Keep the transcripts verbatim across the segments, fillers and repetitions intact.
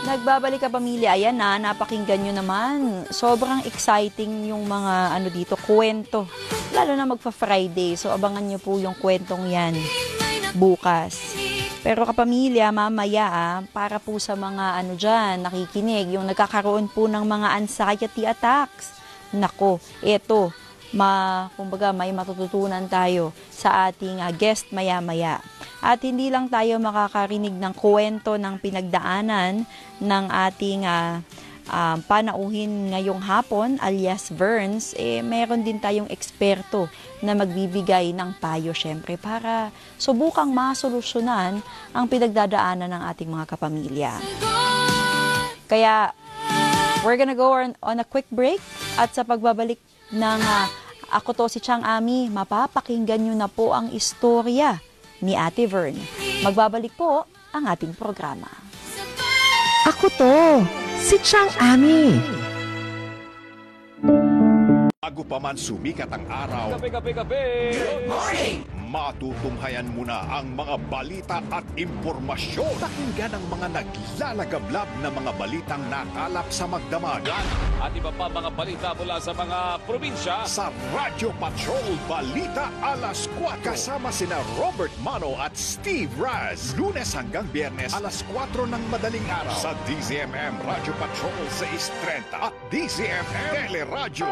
Nagbabalik ka pamilya, ayan na, napakinggan nyo naman. Sobrang exciting yung mga ano dito, kwento. Lalo na magpa-Friday, so abangan nyo po yung kwentong yan bukas. Pero kapamilya, mamaya ah, para po sa mga ano dyan, nakikinig, yung nagkakaroon po ng mga anxiety attacks. Nako, eto, ma, kumbaga may matututunan tayo sa ating uh, guest maya-maya. At hindi lang tayo makakarinig ng kwento ng pinagdaanan ng ating uh, uh, panauhin ngayong hapon alias Verns, eh meron din tayong eksperto na magbibigay ng payo syempre para subukang masolusyonan ang pinagdadaanan ng ating mga kapamilya. Kaya we're gonna go on, on a quick break at sa pagbabalik ng uh, ako to si Chang Ami, mapapakinggan nyo na po ang istorya ni Ate Vern. Magbabalik po ang ating programa. Ako to, si Chang Ami. Bago pa man sumikat ang araw, Kape, kape, kape! Good morning! Matutunghayan mo na ang mga balita at impormasyon. Pakinggan ang mga naglalagablab na mga balitang nakalap sa magdamagan. At iba pa mga balita mula sa mga probinsya. Sa Radyo Patrol Balita Alas kwatro. Kasama sina Robert Mano at Steve Raz. Lunes hanggang Biyernes alas kwatro ng madaling araw. Sa D Z M M Radyo Patrol six thirty at D Z M M Teleradyo.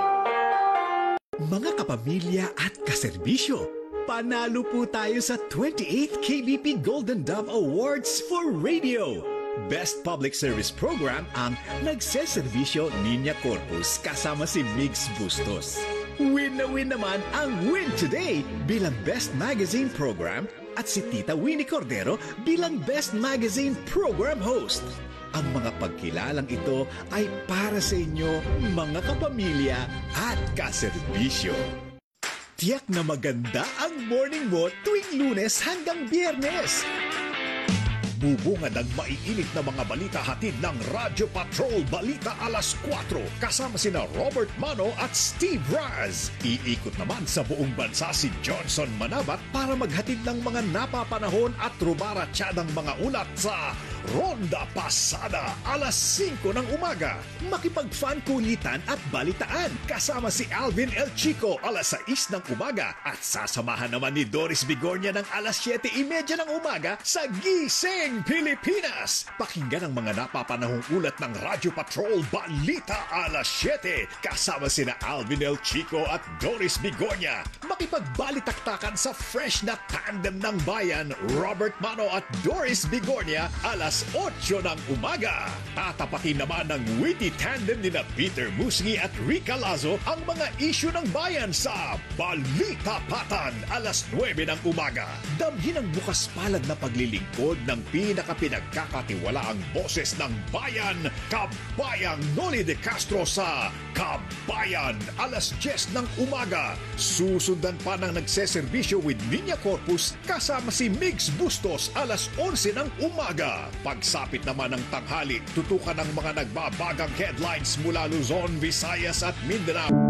Mga kapamilya at kaserbisyo, panalo po tayo sa twenty-eighth K B P Golden Dove Awards for Radio. Best Public Service Program ang Nagseserbisyo Niña Corpus kasama si Migs Bustos. Win na win naman ang Win Today bilang Best Magazine Program at si Tita Winnie Cordero bilang Best Magazine Program Host. Ang mga pagkilalang ito ay para sa inyo, mga kapamilya at kaserbisyo. Tiyak na maganda ang morning mo tuwing Lunes hanggang Biyernes. Bubungad ang maiinit na mga balita hatid ng Radyo Patrol Balita Alas kwatro kasama sina Robert Mano at Steve Raz. Iikot naman sa buong bansa si Johnson Manabat para maghatid ng mga napapanahon at rubaratsyadang mga ulat sa Ronda Pasada alas singko ng umaga. Makipag-fan kulitan at balitaan kasama si Alvin El Chico alas sais ng umaga at sasamahan naman ni Doris Bigornia ng alas siyete trenta ng umaga sa Gising Pilipinas. Pakinggan ang mga napapanahong ulat ng Radyo Patrol Balita alas siyete kasama sina Alvin El Chico at Doris Bigornia. Makipagbalitaktakan sa fresh na tandem ng bayan Robert Mano at Doris Bigornia alas otso ng umaga. Tatapatin naman ng witty tandem ni na Peter Musngi at Rica Lazo ang mga isyu ng bayan sa Balita Patan alas nuwebe ng umaga. Damhin ang bukas palad na paglilingkod ng pinakapinagkakatiwalaang boses ng bayan, Kabayang Noli de Castro sa Kabayan alas diyes ng umaga. Susundan pa ng nagseserbisyo with Niña Corpus kasama si Migs Bustos alas onse ng umaga. Pagsapit naman ng tanghali, tutukan ng mga nagbabagang headlines mula Luzon, Visayas at Mindanao.